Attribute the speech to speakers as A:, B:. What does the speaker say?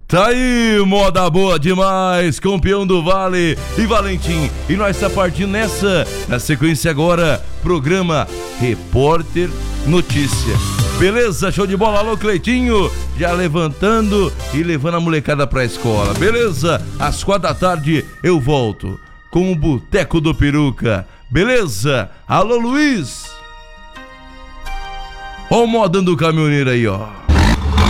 A: Tá aí, moda boa demais, campeão do Vale e Valentim. E nós tá partindo na sequência agora, programa Repórter Notícia. Beleza? Show de bola. Alô, Cleitinho, já levantando e levando a molecada pra escola. Beleza? Às 4 da tarde eu volto com o Boteco do Peruca. Beleza? Alô, Luiz. Ó o modão do caminhoneiro aí, ó.